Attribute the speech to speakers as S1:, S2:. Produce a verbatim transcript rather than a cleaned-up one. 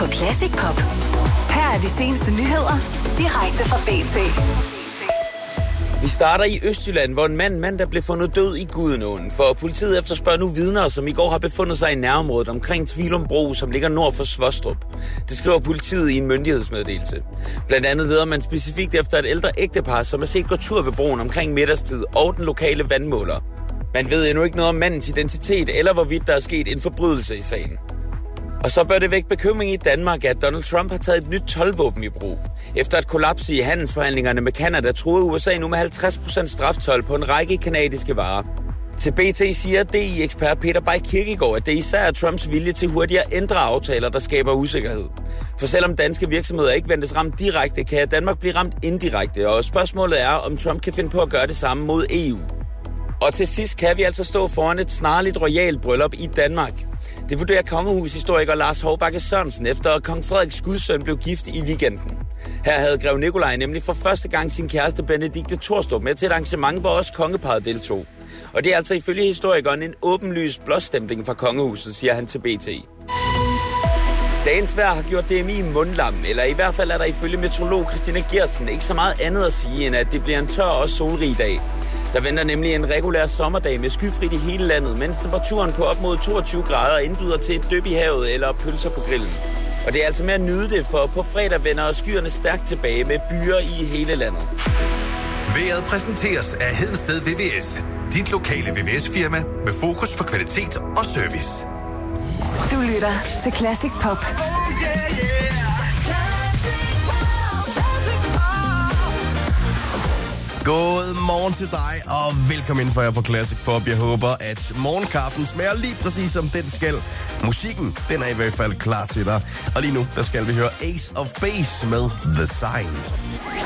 S1: på Classic Pop. Her er de seneste nyheder, direkte fra B T.
S2: Vi starter i Østjylland, hvor en mand mandag blev fundet død i Gudenåen. For politiet efterspørger nu vidner, som i går har befundet sig i nærområdet omkring Tvilum Bro, som ligger nord for Svostrup. Det skriver politiet i en myndighedsmeddelelse. Blandt andet leder man specifikt efter et ældre ægtepar, som er set gå tur ved broen omkring middagstid og den lokale vandmåler. Man ved endnu ikke noget om mandens identitet eller hvorvidt der er sket en forbrydelse i sagen. Og så bør det vække bekymring i Danmark, at Donald Trump har taget et nyt toldvåben i brug. Efter et kollaps i handelsforhandlingerne med Canada, truede U S A nu med halvtreds procent straftold på en række kanadiske varer. Til B T siger D I-ekspert Peter Bay Kirkegaard, at det især er Trumps vilje til hurtigt at ændre aftaler, der skaber usikkerhed. For selvom danske virksomheder ikke ventes ramt direkte, kan Danmark blive ramt indirekte, og spørgsmålet er, om Trump kan finde på at gøre det samme mod E U. Og til sidst kan vi altså stå foran et snarligt royalt bryllup i Danmark. Det vurderer kongehushistoriker Lars Hovbakke Sørensen, efter at kong Frederiks gudsøn blev gift i weekenden. Her havde grev Nikolaj nemlig for første gang sin kæreste Benedikte Thorstrup med til et arrangement, hvor også kongeparret deltog. Og det er altså ifølge historikeren en åbenlys blåstemning fra kongehuset, siger han til B T. Dagens vejr har gjort D M I mundlam, eller i hvert fald er der ifølge meteorolog Christina Gertsen ikke så meget andet at sige, end at det bliver en tør og solrig dag. Der venter nemlig en regulær sommerdag med skyfrit i hele landet, mens temperaturen på op mod toogtyve grader indbyder til et dyp i havet eller pølser på grillen. Og det er altså med at nyde det, for på fredag vender skyerne stærkt tilbage med byer i hele landet.
S3: Vejret præsenteres af Hedensted V V S. Dit lokale V V S-firma med fokus på kvalitet og service.
S1: Du lytter til Classic Pop.
S4: God morgen til dig, og velkommen ind for jer på Classic Pop. Jeg håber, at morgenkaffen smager lige præcis som den skal. Musikken, den er i hvert fald klar til dig. Og lige nu, der skal vi høre Ace of Base med The Sign.